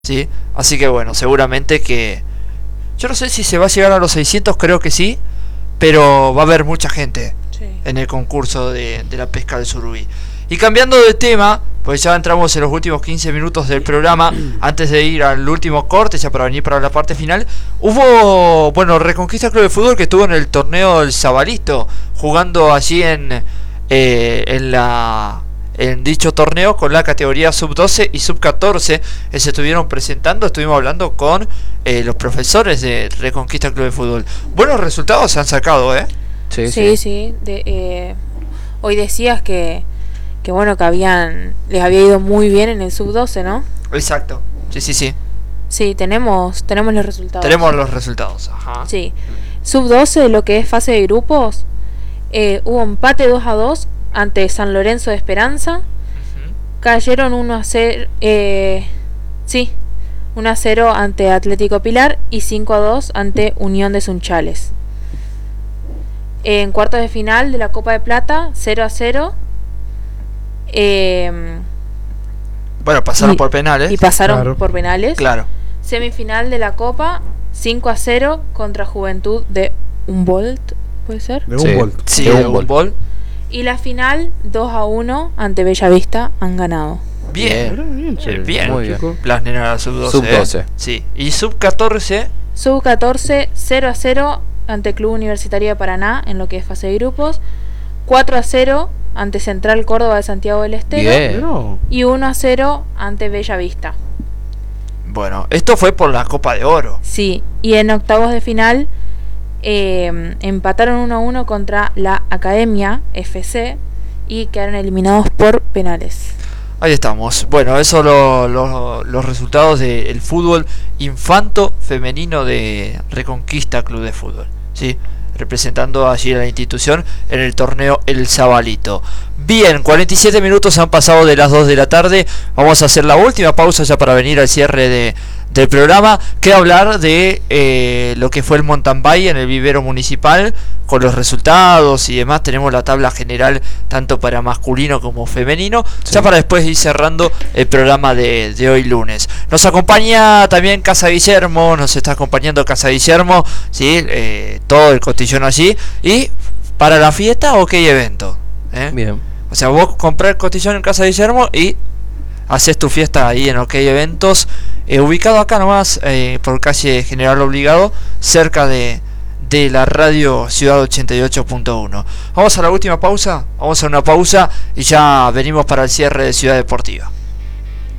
¿sí? Así que bueno, seguramente que... Yo no sé si se va a llegar a los 600, creo que sí, pero va a haber mucha gente en el concurso de la pesca del surubí. Y cambiando de tema, pues ya entramos en los últimos 15 minutos del programa, antes de ir al último corte, ya para venir para la parte final, hubo, bueno, Reconquista Club de Fútbol que estuvo en el torneo del Sabalito, jugando allí en dicho torneo con la categoría sub-12 y sub-14. Se estuvieron presentando, estuvimos hablando con los profesores de Reconquista Club de Fútbol. Buenos resultados se han sacado, ¿eh? Sí. Hoy decías que bueno, que les había ido muy bien en el sub-12, ¿no? Exacto, sí. Sí, tenemos los resultados. Tenemos los resultados, ajá. Sí, sub-12, lo que es fase de grupos, hubo empate 2-2 ante San Lorenzo de Esperanza. Uh-huh. Cayeron 1-0, 1-0 ante Atlético Pilar y 5-2 ante Unión de Sunchales. En cuartos de final de la Copa de Plata, 0-0. Bueno, pasaron por penales. Y pasaron por penales. Claro. Semifinal de la Copa, 5-0 contra Juventud de Humboldt, ¿puede ser? De Humboldt. Sí, de Humboldt. Y la final, 2-1 ante Bellavista, han ganado. Bien. Muy bien. Las nenas sub-12. Sub-12. Sí. Y sub-14. Sub-14, 0-0 ante Club Universitario de Paraná en lo que es fase de grupos. 4-0 ante Central Córdoba de Santiago del Estero. Bien. Y 1-0 ante Bellavista. Bueno, esto fue por la Copa de Oro. Sí, y en octavos de final empataron 1-1 contra la Academia FC y quedaron eliminados por penales. Ahí estamos. Bueno, eso los resultados del fútbol infanto femenino de Reconquista Club de Fútbol, ¿sí? Representando allí a la institución en el torneo El Sabalito. Bien, 47 minutos han pasado de las 2 de la tarde. Vamos a hacer la última pausa ya para venir al cierre del programa. Queda hablar de lo que fue el mountain bike en el vivero municipal, con los resultados y demás. Tenemos la tabla general tanto para masculino como femenino, sí. Ya para después ir cerrando el programa de hoy lunes. Nos acompaña también Casa Guillermo, nos está acompañando Casa Guillermo, ¿sí? Todo el cotillón allí. ¿Y para la fiesta o qué evento? Bien. O sea, vos comprás el cotillón en Casa Guillermo y haces tu fiesta ahí en OK Eventos, ubicado acá nomás por calle General Obligado, cerca de la radio Ciudad 88.1. Vamos a la última pausa, vamos a una pausa y ya venimos para el cierre de Ciudad Deportiva.